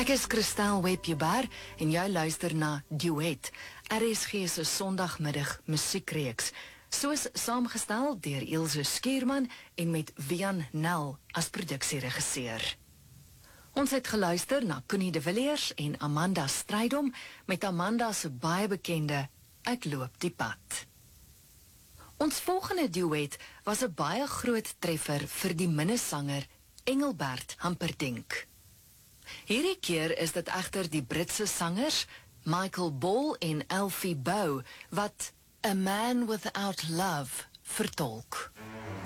Ek is Christel Webjeber en jy luister na Duet, RSG se Sondagmiddag musiekreeks, soos saamgestel deur Ilse Skierman en met Wian Nel as produksieregisseur. Ons het geluister na Connie de Villiers en Amanda Strydom met Amanda se baie bekende Ek loop die pad. Ons volgende duet was 'n baie groot treffer vir die minnesanger Engelbert Humperdinck. Hierdie keer is dit egter die Britse sangers Michael Ball en Elfie Bow wat A Man Without Love vertolk.